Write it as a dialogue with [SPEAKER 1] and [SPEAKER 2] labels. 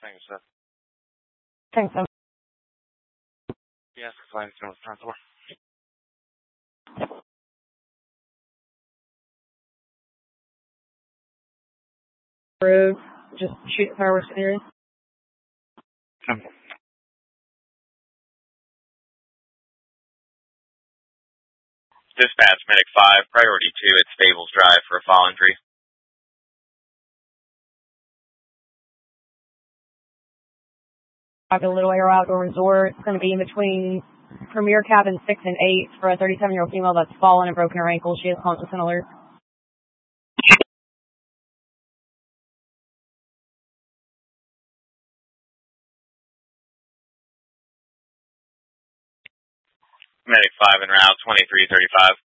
[SPEAKER 1] Thanks, sir.
[SPEAKER 2] Thanks, sir.
[SPEAKER 1] Yes, flying to transport.
[SPEAKER 2] Road, just shoot fireworks in the area.
[SPEAKER 1] Dispatch, Medic 5, priority 2 at Stables Drive for a fall injury.
[SPEAKER 2] A Little Air Outdoor Resort. It's going to be in between Premier Cabin 6 and 8 for a 37-year-old female that's fallen and broken her ankle. She is conscious and alert.
[SPEAKER 1] Medic 5 en route, 2335.